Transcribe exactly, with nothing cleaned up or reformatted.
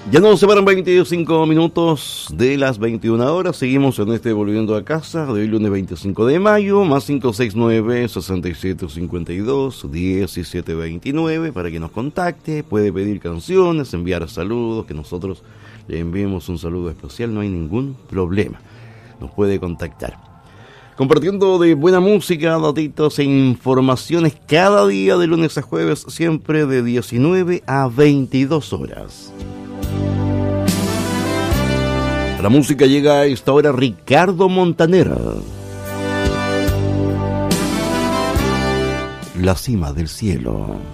Ya nos separan veinticinco minutos de las veintiuna horas. Seguimos en este Volviendo a Casa de hoy lunes veinticinco de mayo, más cinco seis nueve, sesenta y siete cincuenta y dos, diecisiete veintinueve para que nos contacte. Puede pedir canciones, enviar saludos, que nosotros le enviemos un saludo especial, no hay ningún problema. Nos puede contactar. Compartiendo de buena música, datitos e informaciones cada día de lunes a jueves, siempre de diecinueve a veintidós horas. La música llega a esta hora Ricardo Montaner. La cima del cielo.